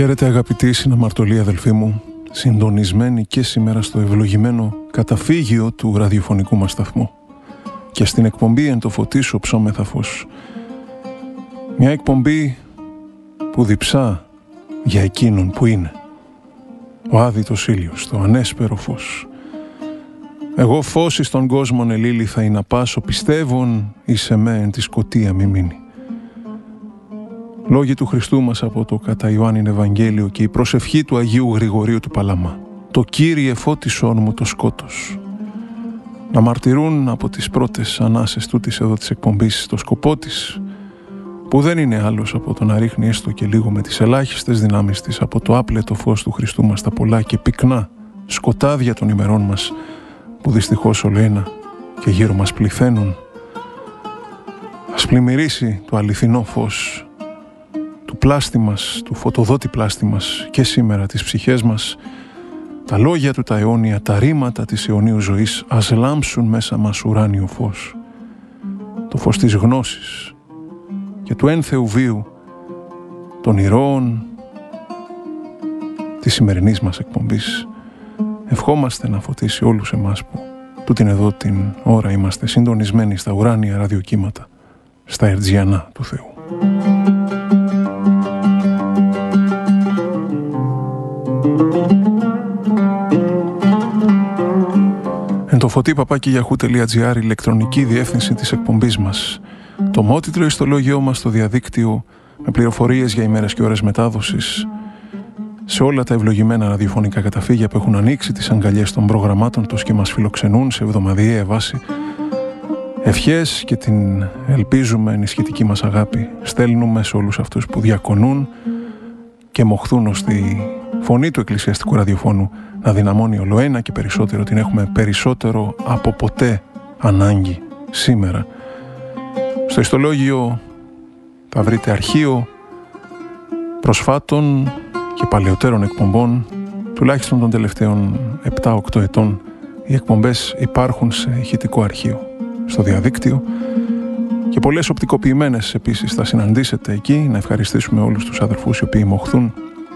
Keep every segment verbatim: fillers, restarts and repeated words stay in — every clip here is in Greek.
Χαίρετε αγαπητοί συναμαρτωλοί αδελφοί μου, συντονισμένοι και σήμερα στο ευλογημένο καταφύγιο του ραδιοφωνικού μας σταθμού και στην εκπομπή «Εν το φωτί σου ψώμεθα φως». Μια εκπομπή που διψά για εκείνον που είναι ο άδειτος ήλιος, το ανέσπερο φως. Εγώ φως εις τον κόσμον ελίλη θα είναι πάσο, πιστεύων εις εμέ εν τη σκοτία μη μείνει. Λόγοι του Χριστού μας από το κατά Ιωάννην Ευαγγέλιο και η προσευχή του Αγίου Γρηγορίου του Παλαμά. Το Κύριε φώτισόν μου το σκότος. Να μαρτυρούν από τις πρώτες ανάσες τούτης εδώ της εκπομπής το σκοπό της, που δεν είναι άλλος από το να ρίχνει έστω και λίγο με τις ελάχιστες δυνάμεις της από το άπλετο φως του Χριστού μας τα πολλά και πυκνά σκοτάδια των ημερών μας, που δυστυχώς ολοένα και γύρω μας πληθαίνουν. Ας πλημμυρίσει το αληθινό φως του πλάστη μας, του φωτοδότη πλάστη μας και σήμερα τις ψυχές μας, τα λόγια του τα αιώνια, τα ρήματα της αιωνίου ζωής, ας λάμψουν μέσα μας ουράνιο φως, το φως της γνώσης και του ένθεου βίου των ηρώων της σημερινής μας εκπομπής. Ευχόμαστε να φωτίσει όλους εμάς που τούτην εδώ την ώρα είμαστε συντονισμένοι στα ουράνια ραδιοκύματα, στα ερτζιανά του Θεού. Εν το φωτί παπάκι γιαχού τελεία τζι άρ, ηλεκτρονική διεύθυνση της εκπομπής μας. Το μότιτλο ιστολόγιό μας στο διαδίκτυο με πληροφορίες για ημέρες και ώρες μετάδοσης σε όλα τα ευλογημένα ραδιοφωνικά καταφύγια που έχουν ανοίξει τις αγκαλιές των προγραμμάτων τους και μας φιλοξενούν σε εβδομαδιαία βάση. Ευχές και την ελπίζουμε ενισχυτική μας αγάπη στέλνουμε σε όλους αυτούς που διακονούν και μοχθούν ώστε η φωνή του εκκλησιαστικού ραδιοφώνου να δυναμώνει ολοένα και περισσότερο. Την έχουμε περισσότερο από ποτέ ανάγκη σήμερα. Στο ιστολόγιο θα βρείτε αρχείο προσφάτων και παλαιότερων εκπομπών, τουλάχιστον των τελευταίων επτά οκτώ ετών. Οι εκπομπές υπάρχουν σε ηχητικό αρχείο στο διαδίκτυο και πολλές οπτικοποιημένες επίσης θα συναντήσετε εκεί. Να ευχαριστήσουμε όλους τους αδερφούς οι οποίοι μοχθούν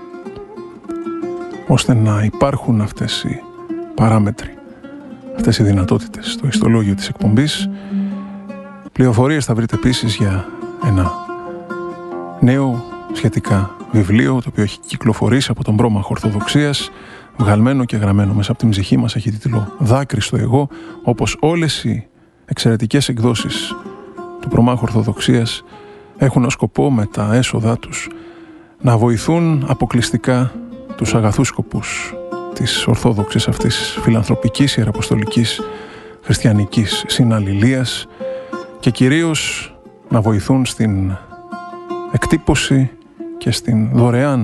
ώστε να υπάρχουν αυτές οι παράμετροι, αυτές οι δυνατότητες στο ιστολόγιο της εκπομπής. Πληροφορίες θα βρείτε επίσης για ένα νέο σχετικά βιβλίο, το οποίο έχει κυκλοφορήσει από τον πρόμαχο Ορθοδοξίας, βγαλμένο και γραμμένο μέσα από την ψυχή μας, έχει τίτλο «Δάκρυ στο εγώ», όπως όλες οι εξαιρετικές εκδόσεις του προμάχου Ορθοδοξίας έχουν ως σκοπό με τα έσοδά τους να βοηθούν αποκλειστικά τους αγαθούς σκοπούς της ορθόδοξης αυτής φιλανθρωπικής, ιεραποστολικής, χριστιανικής συναλληλίας και κυρίως να βοηθούν στην εκτύπωση και στην δωρεάν